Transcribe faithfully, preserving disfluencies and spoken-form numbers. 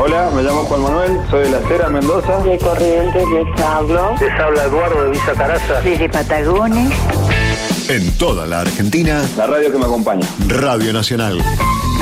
Hola, me llamo Juan Manuel, soy de La Cera, Mendoza. De Corrientes les hablo. Les habla Eduardo de Villa Caraza. Desde Patagones. En toda la Argentina, la radio que me acompaña. Radio Nacional.